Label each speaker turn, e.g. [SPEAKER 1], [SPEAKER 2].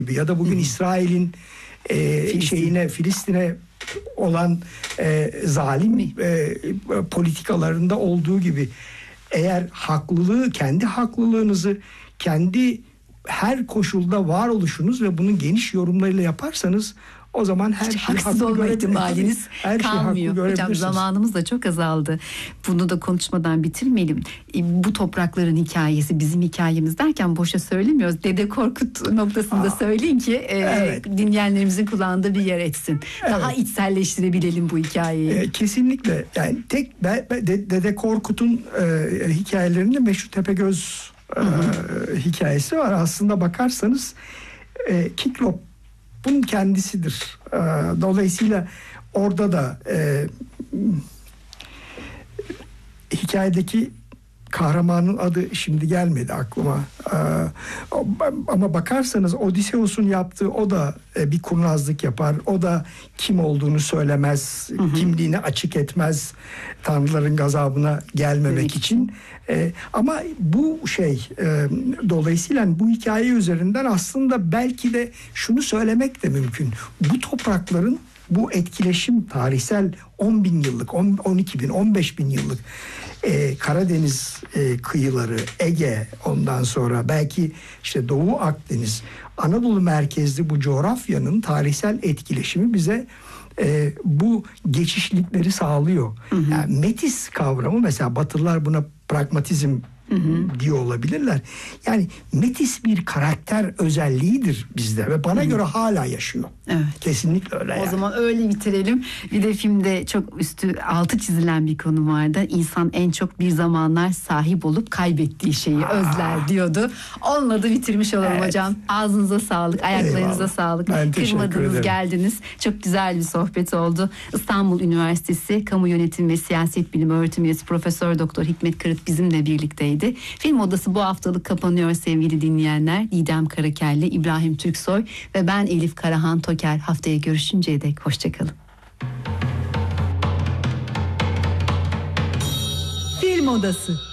[SPEAKER 1] ya da bugün İsrail'in Filistin'e olan zalim politikalarında olduğu gibi, eğer kendi haklılığınızı, kendi her koşulda varoluşunuz ve bunun geniş yorumlarıyla yaparsanız, o zaman her şeyi
[SPEAKER 2] haksız olma ihtimaliniz kalmıyor. Hocam zamanımız da çok azaldı. Bunu da konuşmadan bitirmeyelim. Bu toprakların hikayesi bizim hikayemiz derken boşa söylemiyoruz. Dede Korkut noktasında söyleyin ki dinleyenlerimizin kulağında bir yer etsin. Daha içselleştirebilelim bu hikayeyi.
[SPEAKER 1] Kesinlikle. Yani Dede Korkut'un hikayelerinde meşhur Tepegöz hikayesi var. Aslında bakarsanız Kiklop bunun kendisidir. Dolayısıyla orada da hikayedeki kahramanın adı şimdi gelmedi aklıma. Ama bakarsanız Odysseus'un yaptığı, o da bir kurnazlık yapar. O da kim olduğunu söylemez. Kimliğini açık etmez. Tanrıların gazabına gelmemek için. Ama bu dolayısıyla bu hikaye üzerinden aslında belki de şunu söylemek de mümkün. Bu toprakların bu etkileşim, tarihsel 10 bin yıllık, 12 bin, 15 bin yıllık Karadeniz kıyıları, Ege, ondan sonra belki işte Doğu Akdeniz, Anadolu merkezli bu coğrafyanın tarihsel etkileşimi bize bu geçişlikleri sağlıyor. Yani metis kavramı, mesela Batılılar buna pragmatizm diyor olabilirler. Yani metis bir karakter özelliğidir bizde ve bana göre hala yaşıyor.
[SPEAKER 2] Evet.
[SPEAKER 1] Kesinlikle öyle.
[SPEAKER 2] O zaman öyle bitirelim. Bir de filmde çok altı çizilen bir konu vardı. İnsan en çok bir zamanlar sahip olup kaybettiği şeyi özler diyordu. Olmadı, bitirmiş olalım hocam. Ağzınıza sağlık, ayaklarınıza sağlık. Kırmadınız, geldiniz. Çok güzel bir sohbet oldu. İstanbul Üniversitesi Kamu Yönetim ve Siyaset Bilimi öğretim üyesi Profesör Doktor Hikmet Kırıt bizimle birlikteydi. Film Odası bu haftalık kapanıyor sevgili dinleyenler. Didem Karakelli, İbrahim Türksoy ve ben Elif Karahan Toker. Haftaya görüşünceye dek hoşçakalın. Film Odası.